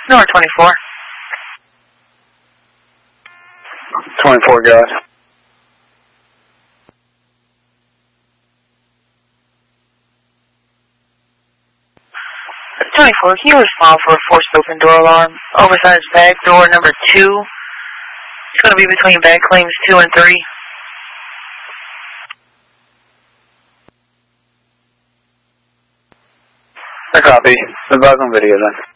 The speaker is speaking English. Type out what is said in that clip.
Number 24. 24, guys. Can you respond for a forced open door alarm? Oversized bag door number 2. It's going to be between bag claims 2 and 3. I copy. Advise on video then.